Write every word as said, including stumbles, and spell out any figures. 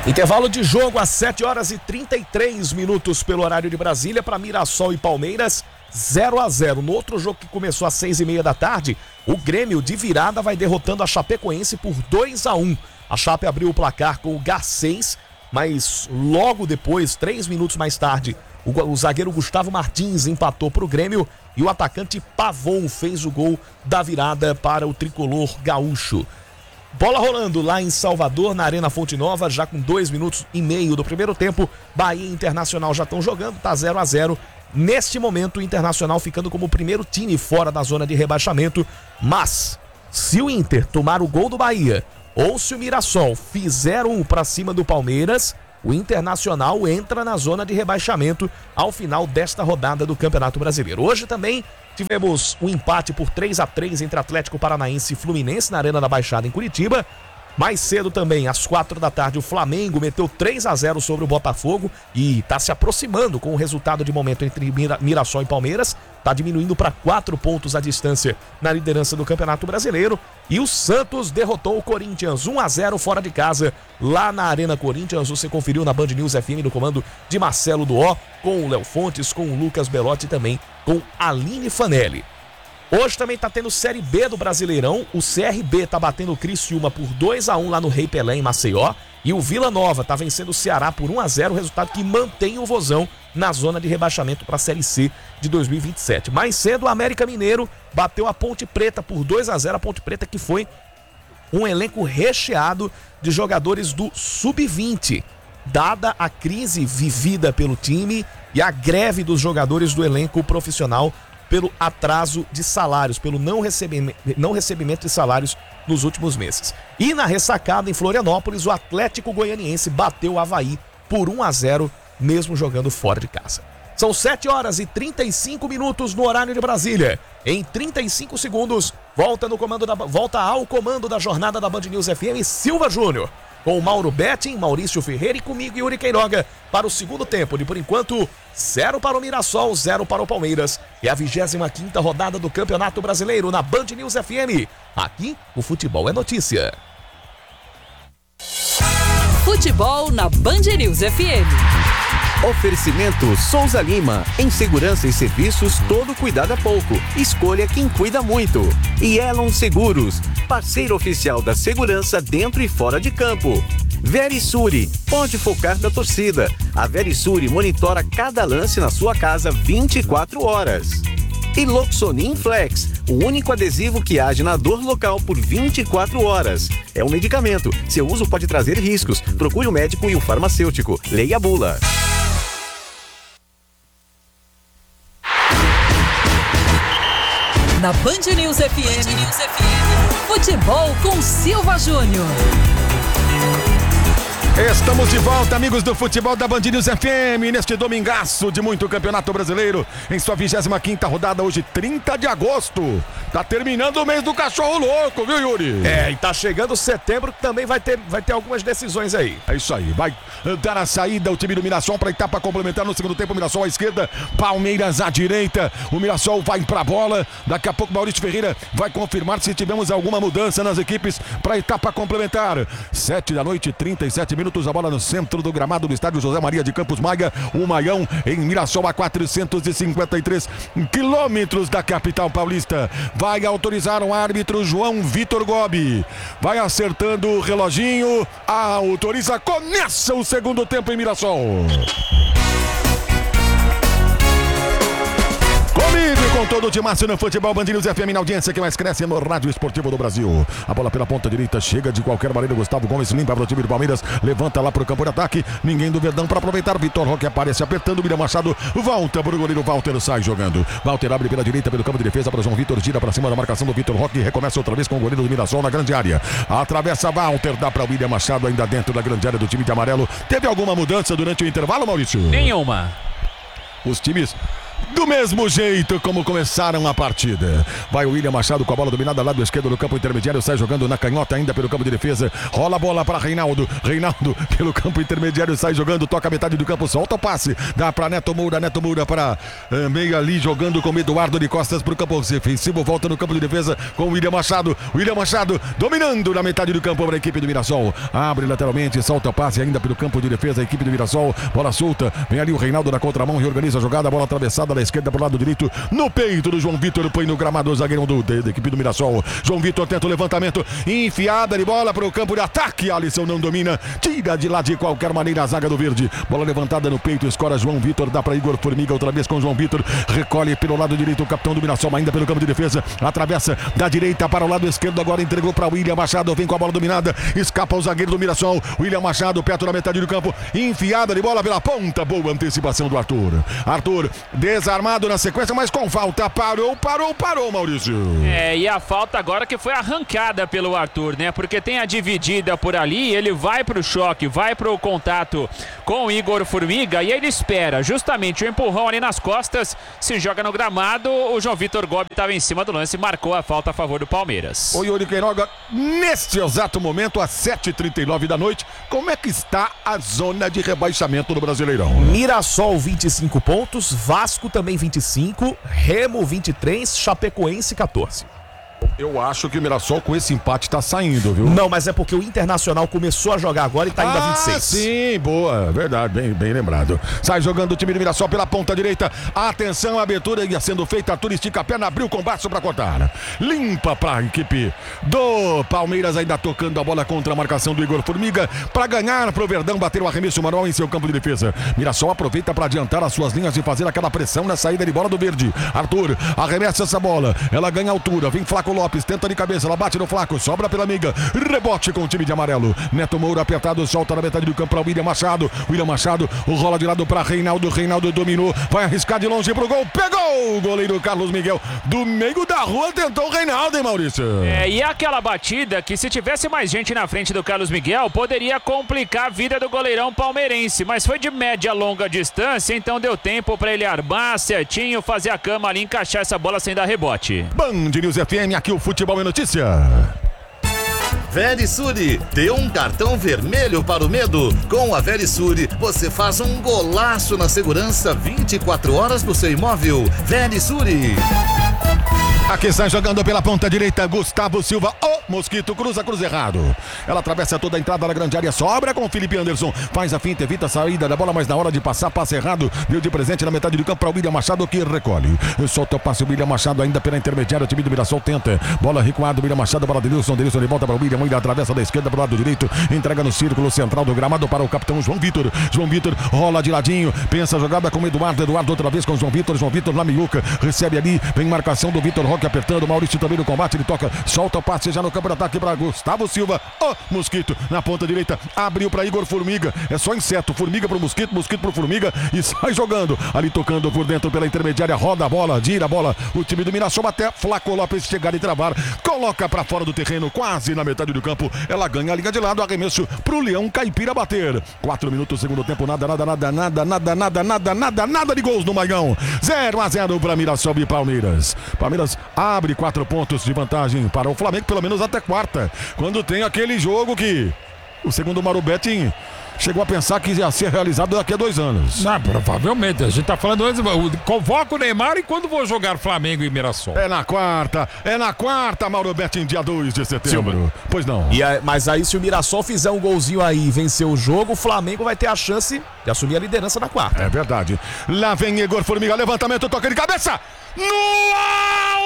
Intervalo de jogo às sete horas e trinta e três minutos pelo horário de Brasília para Mirassol e Palmeiras, zero a zero. No outro jogo que começou às seis e meia da tarde, o Grêmio de virada vai derrotando a Chapecoense por dois a um. A Chape abriu o placar com o Garcês, mas logo depois, três minutos mais tarde, o, o zagueiro Gustavo Martins empatou para o Grêmio e o atacante Pavon fez o gol da virada para o tricolor gaúcho. Bola rolando lá em Salvador, na Arena Fonte Nova, já com dois minutos e meio do primeiro tempo. Bahia e Internacional já estão jogando, tá zero a zero. Neste momento, o Internacional ficando como o primeiro time fora da zona de rebaixamento. Mas, se o Inter tomar o gol do Bahia, ou se o Mirassol fizer um para cima do Palmeiras, o Internacional entra na zona de rebaixamento ao final desta rodada do Campeonato Brasileiro. Hoje também tivemos um empate por três a três entre Atlético Paranaense e Fluminense na Arena da Baixada em Curitiba. Mais cedo também, às quatro da tarde, o Flamengo meteu três a zero sobre o Botafogo e está se aproximando com o resultado de momento entre Mira, Mirassol e Palmeiras. Está diminuindo para quatro pontos a distância na liderança do Campeonato Brasileiro. E o Santos derrotou o Corinthians um a zero fora de casa, lá na Arena Corinthians. Você conferiu na Band News F M no comando de Marcelo Duó, com o Léo Fontes, com o Lucas Belotti e também com Aline Fanelli. Hoje também tá tendo Série B do Brasileirão. O C R B tá batendo o Criciúma por dois a um lá no Rei Pelé, em Maceió. E o Vila Nova tá vencendo o Ceará por um a zero, resultado que mantém o Vozão na zona de rebaixamento para a Série C de dois mil e vinte e sete. Mais cedo, o América Mineiro bateu a Ponte Preta por dois a zero. A Ponte Preta que foi um elenco recheado de jogadores do sub vinte. Dada a crise vivida pelo time e a greve dos jogadores do elenco profissional pelo atraso de salários, pelo não recebimento, não recebimento de salários nos últimos meses. E na ressacada em Florianópolis, o Atlético Goianiense bateu o Avaí por um a zero, mesmo jogando fora de casa. São sete horas e trinta e cinco minutos no horário de Brasília. Em trinta e cinco segundos, volta, no comando da, volta ao comando da jornada da Band News F M, Silva Júnior. Com o Mauro Betting, Maurício Ferreira e comigo, Yuri Queiroga, para o segundo tempo. De por enquanto, zero para o Mirassol, zero para o Palmeiras. É a vigésima quinta rodada do Campeonato Brasileiro na Band News F M. Aqui, o futebol é notícia. Futebol na Band News F M. Oferecimento Souza Lima. Em segurança e serviços, todo cuidado é pouco. Escolha quem cuida muito. E Elon Seguros, parceiro oficial da segurança dentro e fora de campo. Verisure, pode focar da torcida. A Verisure monitora cada lance na sua casa vinte e quatro horas. E Loxonin Flex, o único adesivo que age na dor local por vinte e quatro horas. É um medicamento. Seu uso pode trazer riscos. Procure o médico e o farmacêutico. Leia a bula. Na Band News F M, Band News F M. Futebol com Silva Júnior. Estamos de volta, amigos do futebol da Band News F M, neste domingaço de muito Campeonato Brasileiro, em sua vigésima quinta rodada, hoje trinta de agosto. Tá terminando o mês do cachorro louco, viu, Yuri? É, e tá chegando setembro, que também vai ter, vai ter algumas decisões aí. É isso aí, vai dar a saída o time do Mirassol para a etapa complementar no segundo tempo. Mirassol à esquerda, Palmeiras à direita. O Mirassol vai pra bola. Daqui a pouco Maurício Ferreira vai confirmar se tivemos alguma mudança nas equipes para a etapa complementar. Sete da noite, trinta e sete minutos. A bola no centro do gramado do estádio José Maria de Campos Maia. O Maião em Mirassol, a quatrocentos e cinquenta e três quilômetros da capital paulista. Vai autorizar o árbitro João Vitor Gobi. Vai acertando o reloginho. Autoriza. Começa o segundo tempo em Mirassol. Comigo e com todo o timaço no futebol, Band News F M, na audiência que mais cresce no rádio esportivo do Brasil. A bola pela ponta direita chega de qualquer maneira. Gustavo Gomes limpa para o time do Palmeiras, levanta lá para o campo de ataque. Ninguém do Verdão para aproveitar. Vitor Roque aparece apertando. William Machado volta para o goleiro. Walter sai jogando. Walter abre pela direita pelo campo de defesa para João Vitor. Gira para cima da marcação do Vitor Roque. Recomeça outra vez com o goleiro do Mirassol na grande área. Atravessa Walter, dá para William Machado ainda dentro da grande área do time de amarelo. Teve alguma mudança durante o intervalo, Maurício? Nenhuma. Os times do mesmo jeito como começaram a partida. Vai o William Machado com a bola dominada lado esquerdo do campo intermediário, sai jogando na canhota ainda pelo campo de defesa, rola a bola para Reinaldo, Reinaldo pelo campo intermediário, sai jogando, toca a metade do campo, solta o passe, dá para Neto Moura, Neto Moura para uh, meio ali jogando com Eduardo de costas para o campo defensivo, volta no campo de defesa com o William Machado, William Machado dominando na metade do campo para a equipe do Mirassol, abre lateralmente, solta o passe ainda pelo campo de defesa, a equipe do Mirassol, bola solta, vem ali o Reinaldo na contramão, reorganiza a jogada, bola atravessada da esquerda para o lado direito, no peito do João Vitor, põe no gramado o zagueirão do, da equipe do Mirassol. João Vitor tenta o levantamento, enfiada de bola para o campo de ataque, Alisson não domina, tira de lá de qualquer maneira a zaga do Verde, bola levantada no peito, escora João Vitor, dá para Igor Formiga outra vez com João Vitor, recolhe pelo lado direito o capitão do Mirassol, ainda pelo campo de defesa, atravessa da direita para o lado esquerdo, agora entregou para William Machado, vem com a bola dominada, escapa o zagueiro do Mirassol, William Machado perto da metade do campo, enfiada de bola pela ponta, boa antecipação do Arthur, Arthur desarmado na sequência, mas com falta, parou, parou, parou, Maurício. É, e a falta agora que foi arrancada pelo Arthur, né? Porque tem a dividida por ali, ele vai pro choque, vai pro contato com o Igor Formiga e ele espera justamente o empurrão ali nas costas, se joga no gramado, o João Vitor Gobi estava em cima do lance e marcou a falta a favor do Palmeiras. O Yuri Queiroga, neste exato momento, às sete e trinta e nove da noite, como é que está a zona de rebaixamento do Brasileirão? Mirassol vinte e cinco pontos, Vasco também vinte e cinco, Remo vinte e três, Chapecoense quatorze. Eu acho que o Mirassol com esse empate tá saindo, viu? Não, mas é porque o Internacional começou a jogar agora e tá indo ah, a vinte e seis. Sim, boa, verdade, bem, bem lembrado. Sai jogando o time do Mirassol pela ponta direita. Atenção, a abertura ia sendo feita. Arthur estica a perna, abriu com o braço pra cortar. Limpa pra equipe do Palmeiras, ainda tocando a bola contra a marcação do Igor Formiga. Pra ganhar pro Verdão, bater o arremesso manual em seu campo de defesa. Mirassol aproveita pra adiantar as suas linhas e fazer aquela pressão na saída de bola do Verde. Arthur arremessa essa bola, ela ganha altura, vem Flaco Lopes, tenta de cabeça, ela bate no Flaco, sobra pela amiga, rebote com o time de amarelo. Neto Moura apertado, solta na metade do campo para William Machado. William Machado rola de lado para Reinaldo. Reinaldo dominou, vai arriscar de longe pro gol, pegou o goleiro Carlos Miguel. Do meio da rua tentou o Reinaldo, hein, Maurício? É, e aquela batida que se tivesse mais gente na frente do Carlos Miguel, poderia complicar a vida do goleirão palmeirense, mas foi de média a longa distância, então deu tempo para ele armar certinho, fazer a cama ali, encaixar essa bola sem dar rebote. Band News F M, aqui o Futebol é Notícia. Verisure, dê um cartão vermelho para o medo. Com a Verisure, você faz um golaço na segurança vinte e quatro horas do seu imóvel. Verisure. Aqui sai jogando pela ponta direita, Gustavo Silva. O Mosquito cruza, cruza errado. Ela atravessa toda a entrada da grande área, sobra com o Felipe Anderson. Faz a finta, evita a saída da bola, mas na hora de passar, passa errado. Deu de presente na metade do campo para o William Machado, que recolhe. Solta o passe, o William Machado ainda pela intermediária. O time do Mirassol tenta. Bola recuada, William Machado para Denilson. Denilson ele volta para o William. William atravessa da esquerda para o lado direito. Entrega no círculo central do gramado para o capitão João Vitor. João Vitor rola de ladinho. Pensa a jogada com o Eduardo. Eduardo outra vez com o João Vitor. João Vitor na miúca. Recebe ali. Vem marcação do Vitor Roque apertando. Maurício também no combate. Ele toca. Solta o passe já no campo de ataque para Gustavo Silva. O Mosquito na ponta direita. Abriu para Igor Formiga. É só inseto. Formiga para o Mosquito. Mosquito para o Formiga. E sai jogando. Ali tocando por dentro pela intermediária. Roda a bola. Gira a bola. O time do Mirassol até Flaco Lopes chegar e travar. Coloca para fora do terreno. Quase na metade do campo. Ela ganha a liga de lado. Arremesso pro Leão Caipira bater. Quatro minutos, segundo tempo. Nada, nada, nada, nada, nada, nada, nada, nada, nada de gols no Maigão. zero a zero para Mirassol e Palmeiras. Palmeiras abre quatro pontos de vantagem para o Flamengo, pelo menos até quarta. Quando tem aquele jogo que o segundo Mauro Betting chegou a pensar que ia ser realizado daqui a dois anos. Não, provavelmente. A gente tá falando antes, convoca o Neymar e quando vou jogar Flamengo e Mirassol? É na quarta, é na quarta, Mauro Betting, dia dois de setembro. Sim. Pois não. E a, mas aí se o Mirassol fizer um golzinho aí e vencer o jogo, o Flamengo vai ter a chance de assumir a liderança na quarta. É verdade. Lá vem Igor Formiga, levantamento, toca de cabeça. No